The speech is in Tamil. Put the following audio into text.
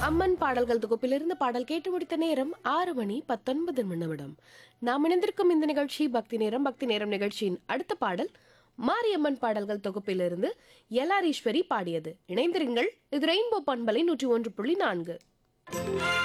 அம்மன் பாடல்கள் தொகுப்பிலிருந்து பாடல் கேட்டு முடித்த நேரம் 6:19 நாம் இணைந்திருக்கும் இந்த நிகழ்ச்சி பக்தி நேரம் நிகழ்ச்சியின் அடுத்த பாடல் மாரியம்மன் பாடல்கள் தொகுப்பிலிருந்து எல்ஆர் ஈஸ்வரி பாடியது. இணைந்திருங்கள். இது ரெயின்போ பண்பலை 101.4.